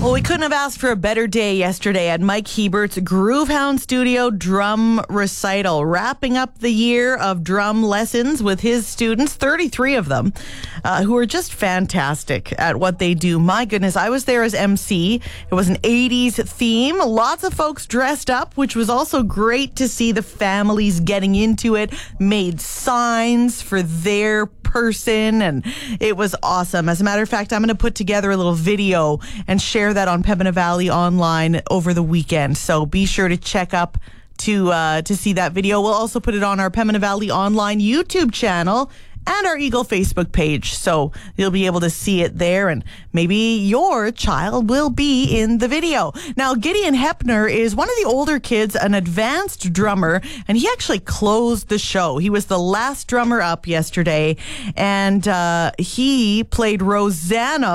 Well, we couldn't have asked for a better day yesterday at Mike Hebert's Groovehound Studio drum recital, wrapping up the year of drum lessons with his students, 33 of them, who are just fantastic at what they do. My goodness, I was there as MC. It was an 80s theme. Lots of folks dressed up, which was also great to see the families getting into it, made signs for their person, and it was awesome. As a matter of fact, I'm going to put together a little video and share that on Pembina Valley Online over the weekend. So be sure to check up to see that video. We'll also put it on our Pembina Valley Online YouTube channel and our Eagle Facebook page. So you'll be able to see it there, and maybe your child will be in the video. Now, Gideon Hepner is one of the older kids, an advanced drummer, and he actually closed the show. He was the last drummer up yesterday, and he played Rosanna